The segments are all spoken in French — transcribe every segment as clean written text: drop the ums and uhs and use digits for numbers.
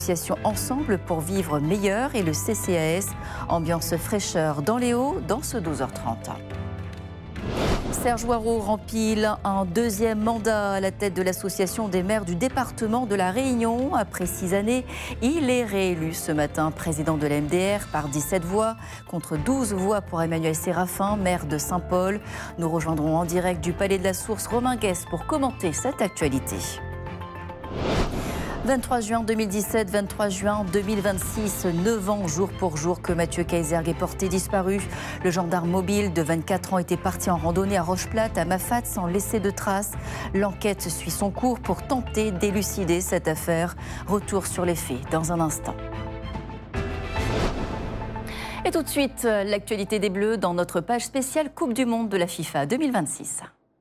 Association Ensemble pour vivre meilleur et le CCAS, ambiance fraîcheur dans les Hauts dans ce 12h30. Serge Hoareau remplit un deuxième mandat à la tête de l'association des maires du département de la Réunion. Après 6 années, il est réélu ce matin président de la MDR par 17 voix contre 12 voix pour Emmanuel Séraphin, maire de Saint-Paul. Nous rejoindrons en direct du Palais de la Source Romain Guest pour commenter cette actualité. 23 juin 2017, 23 juin 2026, 9 ans jour pour jour que Mathieu Kaïsergue est porté disparu. Le gendarme mobile de 24 ans était parti en randonnée à Rocheplate, à Mafate, sans laisser de traces. L'enquête suit son cours pour tenter d'élucider cette affaire. Retour sur les faits dans un instant. Et tout de suite, l'actualité des Bleus dans notre page spéciale Coupe du Monde de la FIFA 2026.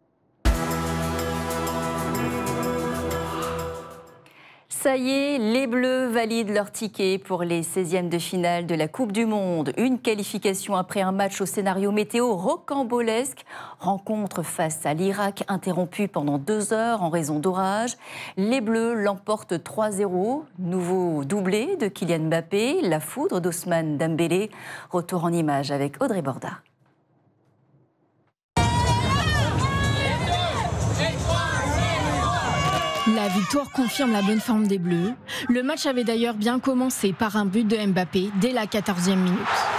Ça y est, les Bleus valident leur ticket pour les 16e de finale de la Coupe du Monde. Une qualification après un match au scénario météo rocambolesque. Rencontre face à l'Irak interrompue pendant 2 heures en raison d'orage. Les Bleus l'emportent 3-0. Nouveau doublé de Kylian Mbappé, la foudre d'Ousmane Dembélé. Retour en images avec Audrey Borda. La victoire confirme la bonne forme des Bleus. Le match avait d'ailleurs bien commencé par un but de Mbappé dès la 14e minute.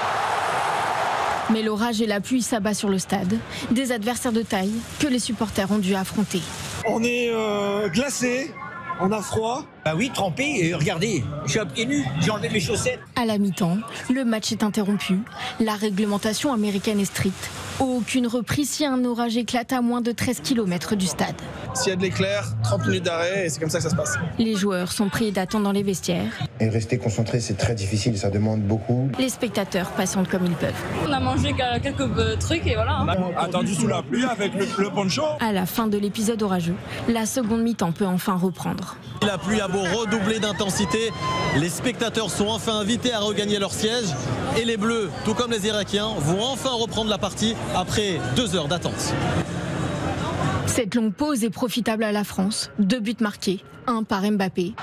Mais l'orage et la pluie s'abattent sur le stade. Des adversaires de taille que les supporters ont dû affronter. On est glacés, on a froid. Bah oui, trempé, et regardez, je suis à pieds nus, j'ai enlevé mes chaussettes. À la mi-temps, le match est interrompu. La réglementation américaine est stricte. Aucune reprise si un orage éclate à moins de 13 km du stade. S'il y a de l'éclair, 30 minutes d'arrêt et c'est comme ça que ça se passe. Les joueurs sont priés d'attendre dans les vestiaires. Et rester concentré, c'est très difficile, ça demande beaucoup. Les spectateurs patientent comme ils peuvent. On a mangé quelques trucs et voilà. Attendu sous la pluie avec le poncho. À la fin de l'épisode orageux, la seconde mi-temps peut enfin reprendre. La pluie a beau redoubler d'intensité, les spectateurs sont enfin invités à regagner leur siège et les Bleus, tout comme les Irakiens, vont enfin reprendre la partie après 2 heures d'attente. Cette longue pause est profitable à la France. 2 buts marqués, un par Mbappé,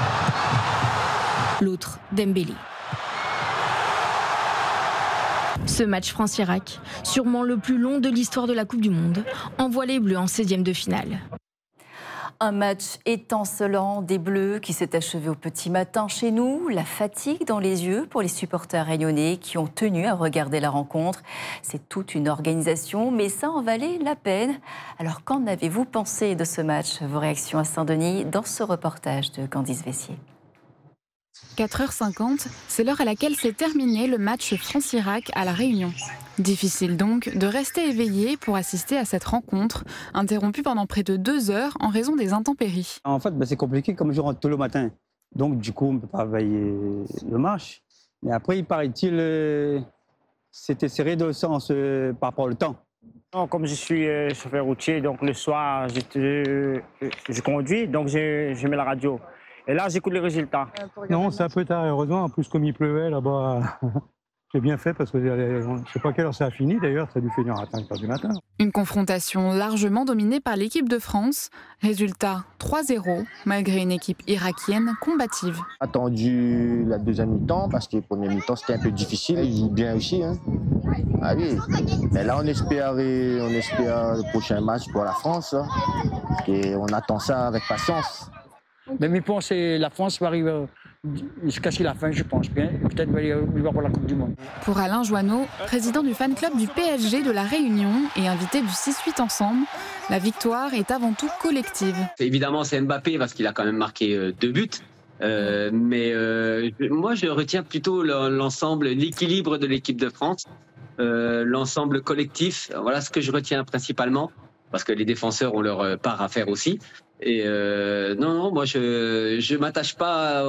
l'autre Dembélé. Ce match France-Irak, sûrement le plus long de l'histoire de la Coupe du Monde, envoie les Bleus en 16e de finale. Un match étincelant des Bleus qui s'est achevé au petit matin chez nous. La fatigue dans les yeux pour les supporters réunionnais qui ont tenu à regarder la rencontre. C'est toute une organisation, mais ça en valait la peine. Alors qu'en avez-vous pensé de ce match? Vos réactions à Saint-Denis dans ce reportage de Candice Vessier. 4h50, c'est l'heure à laquelle s'est terminé le match France-Irak à La Réunion. Difficile donc de rester éveillé pour assister à cette rencontre, interrompue pendant près de 2 heures en raison des intempéries. En fait, c'est compliqué comme je rentre tôt le matin. Donc du coup, on ne peut pas veiller le match. Mais après, il paraît-il, c'était serré dans le sens par rapport au temps. Non, comme je suis chauffeur routier, donc le soir, je conduis, donc je mets la radio. Et là, j'écoute les résultats. Non, c'est un peu tard, heureusement. En plus, comme il pleuvait là-bas, j'ai bien fait parce que je ne sais pas quelle heure ça a fini. D'ailleurs, ça a dû finir à 5h du matin. Une confrontation largement dominée par l'équipe de France. Résultat 3-0, malgré une équipe irakienne combative. Attendu la deuxième mi-temps parce que la première mi-temps, c'était un peu difficile. Ils jouent bien aussi. Hein. Ah oui. Mais là, on espère le prochain match pour la France. Hein. Et on attend ça avec patience. Mais mes pensées, la France va arriver jusqu'à la fin, je pense bien. Peut-être il va pour la Coupe du Monde. Pour Alain Joanneau, président du fan club du PSG de La Réunion et invité du 6-8 ensemble, la victoire est avant tout collective. Évidemment, c'est Mbappé parce qu'il a quand même marqué 2 buts. Mais moi, je retiens plutôt l'ensemble, l'équilibre de l'équipe de France, l'ensemble collectif. Voilà ce que je retiens principalement, parce que les défenseurs ont leur part à faire aussi. Et non, moi je m'attache pas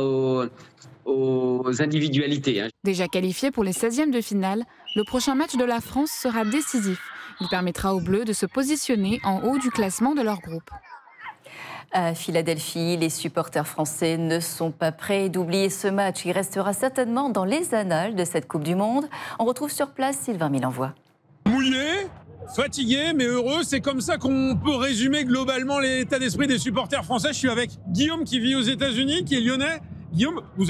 aux individualités. Déjà qualifié pour les 16e de finale, le prochain match de la France sera décisif. Il permettra aux Bleus de se positionner en haut du classement de leur groupe. À Philadelphie, les supporters français ne sont pas prêts d'oublier ce match. Il restera certainement dans les annales de cette Coupe du Monde. On retrouve sur place Sylvain Milenvoix. Mouillé, fatigué mais heureux, c'est comme ça qu'on peut résumer globalement l'état d'esprit des supporters français. Je suis avec Guillaume qui vit aux États-Unis, qui est lyonnais, Guillaume, vous